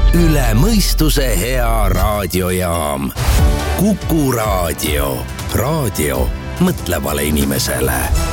Üle mõistuse hea raadiojaam. Kuku raadio. Raadio mõtlevale inimesele.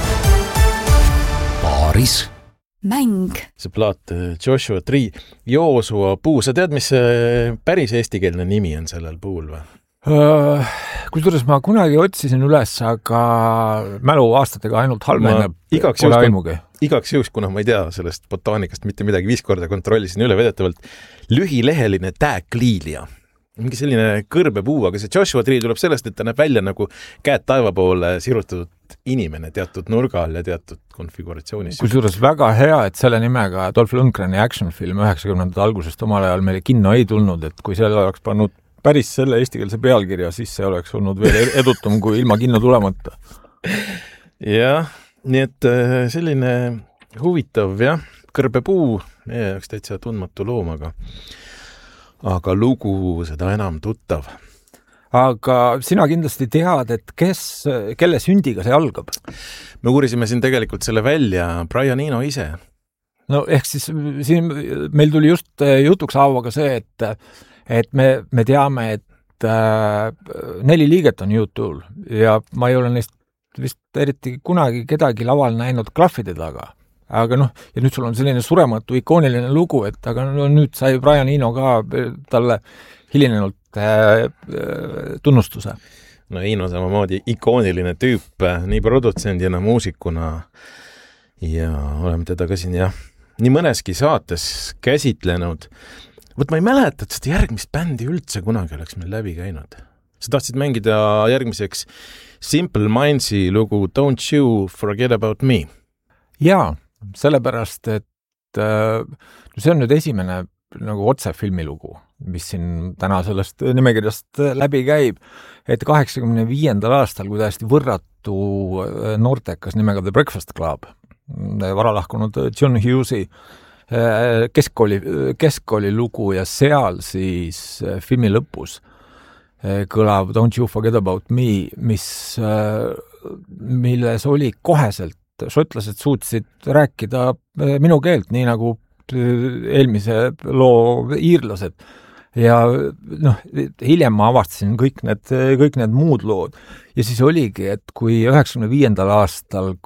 Paaris. Mäng. See plaat Joshua Tree, Joosua puu. Sa tead, mis päris eestikeelne nimi on sellel puul või? Kusjuures ma kunagi otsisin üles, aga mälu aastatega ainult halveneb. Igaks juhuks, kuna ma ei tea sellest botaanikast mitte midagi, 5 korda kontrollisin üle vedetavalt. Lühileheline tääkliilia. Mingi selline kõrbepuu, aga see Joshua Tree tuleb sellest, et ta näeb välja nagu käed taeva poole sirutatud inimene teatud nurga all ja teatud konfiguratsioonis. Kusjuures väga hea, et selle nimega Dolph Lundgreni action-film 90. algusest omal ajal meile kinno ei tulnud, et kui selle oleks pannud päris selle eestikeelse pealkirja, siis see oleks olnud veel edutum kui ilma kinno tulemata. Jah, nii et selline huvitav, jah, kõrbepuu, meie jaoks täitsa tundmatu loom, aga lugu seda enam tuttav. Aga sina kindlasti tead, et kelle sündiga see algab? Me uurisime siin tegelikult selle välja, Brian Eno ise. No ehk siis siin meil tuli just jutuks haavaga see, et me teame, et 4 liiget on U2 ja ma ei ole neist vist eriti kunagi kedagi laval näinud klahvide taga. Aga ja nüüd sul on selline surematu ikooniline lugu, et aga nüüd sai Brian Eno ka talle hilinenult tunnustuse. No Eno samamoodi ikooniline tüüp nii produtsendina, muusikuna ja oleme teda ka siin nii mõneski saates käsitlenud. Võt ma ei mäleta, et seda järgmist bändi üldse kunagi oleks meil läbi käinud. Sa tahtsid mängida järgmiseks Simple Mindsi lugu Don't You Forget About Me. Jaa, sellepärast, et see on nüüd esimene nagu otse filmilugu, mis siin täna sellest nimekirjast läbi käib, et 85. aastal, kui täiesti võrratu noortekas nimega The Breakfast Club, varalahkunud John Hughes'i keskkooli lugu ja seal siis filmi lõpus kõlav Don't You Forget About Me, milles oli koheselt šotlased suutsid rääkida minu keelt, nii nagu eelmise loo iirlased. Ja hiljem ma avastasin kõik need muud lood. Ja siis oligi, et kui 95. aastal,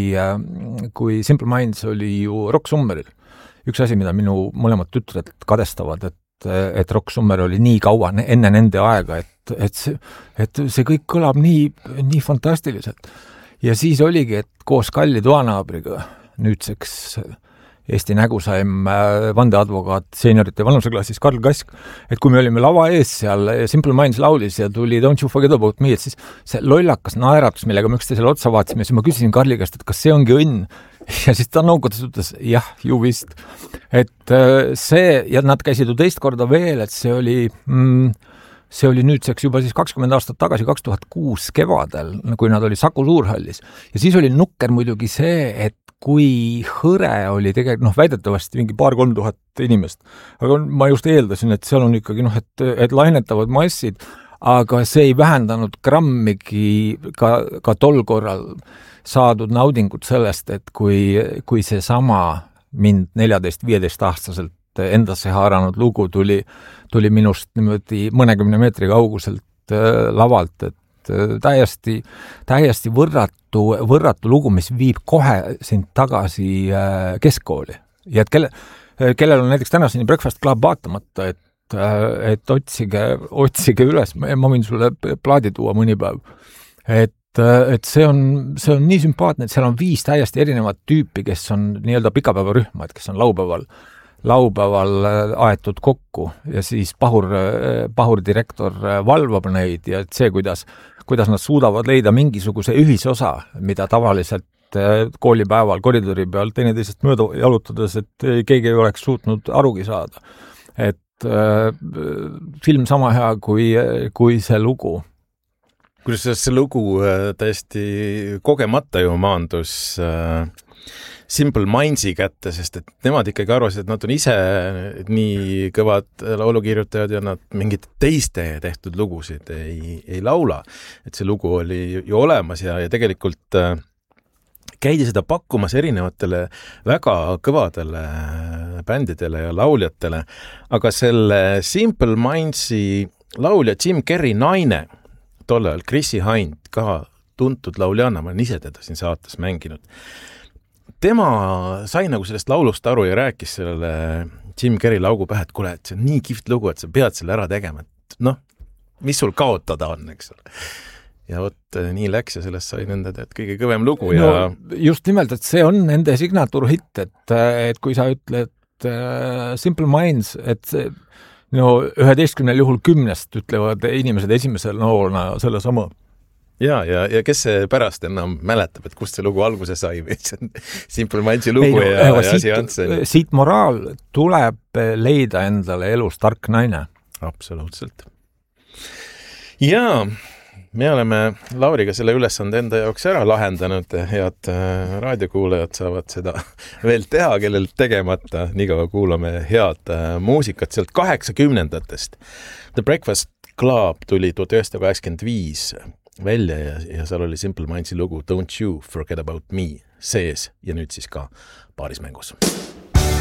kui Simple Minds oli ju Rock Summeril, üks asi, mida minu mõlemad tütred kadestavad, et Rock Summer oli nii kaua enne nende aega, et see kõik kõlab nii fantastiliselt. Ja siis oligi, et koos kalli toanaabriga nüüdseks Eesti nägusaim vandeadvokaat seeniorite vanuseklassis Karl Kask, et kui me olime lava ees seal, Simple Minds laulis ja tuli Don't You Forget About Me, et siis see lollakas naeratus, millega me üksteisele otsa vaatasime, siis ma küsisin Karli käest, et kas see ongi õnn? Ja siis ta noogutas ütles, jah, ju vist. Et see, ja nad käisid ju teist korda veel, et see oli nüüdseks juba siis 20 aastat tagasi, 2006 kevadel, kui nad oli Saku Suurhallis. Ja siis oli nukker muidugi see, et kui hõre oli tegelikult, väidetavasti mingi 2-3 inimest. Aga ma just eeldasin, et seal on ikkagi, et lainetavad massid, aga see ei vähendanud grammigi ka tol korral saadud naudingut sellest, et kui see sama mind 14-15 aastaselt endasse haaranud lugu tuli minust niimoodi mõnekümne meetri kauguselt lavalt, et täiesti võrratu lugu, mis viib kohe sind tagasi keskkooli. Ja et kellel on näiteks tänaseni Breakfast Club vaatamata, et otsige üles, ma võin sulle plaadi tuua mõni päev. Et see on nii sümpaatne, et seal on 5 täiesti erinevat tüüpi, kes on nii-öelda pikapäevarühmad, kes on laupäeval aetud kokku ja siis pahurdirektor valvab neid ja see, kuidas nad suudavad leida mingisuguse ühisosa, mida tavaliselt koolipäeval koridori peal teineteisest mööda jalutades, et keegi ei oleks suutnud arugi saada. Et film sama hea kui see lugu. Kuidas see lugu täiesti kogemata ju maandus Simple Mindsi kätte, sest et nemad ikkagi arvasid, et nad on ise nii kõvad laulukirjutajad ja nad mingid teiste tehtud lugusid ei laula. Et see lugu oli ju olemas ja tegelikult käidi seda pakkumas erinevatele väga kõvadele bändidele ja lauljatele, aga selle Simple Mindsi laulja Jim Carrey naine tollal, Chrissy Hind, ka tuntud lauljanna, ma olen ise teda siin saates mänginud. Tema sai nagu sellest laulust aru ja rääkis sellele Jim Carrey laugu pähe, et kuule, et see on nii kihvt lugu, et sa pead selle ära tegema. Et noh, mis sul kaotada on, eks ole. Ja vot nii läks ja sellest sai nende kõige kõvem lugu. Ja... No, just nimelt, et see on nende signatuurhitt, et kui sa ütled Simple Minds, et see, no 11 juhul 10 ütlevad inimesed esimesel noolna selle sama. Ja kes see pärast enam mäletab, et kust see lugu alguse sai või see on Simple Mindsi lugu ja asi Hansen. Siit moraal tuleb leida endale elus tark naine. Absoluutselt. Ja me oleme Lauriga selle ülesande enda jaoks ära lahendanud. Head raadiokuulajad saavad seda veel teha, kellel tegemata. Niikaua kuulame head muusikat sealt 80-ndatest. The Breakfast Club tuli 1985 välja ja seal oli Simple Mindsi lugu Don't You Forget About Me sees ja nüüd siis ka paarismängus.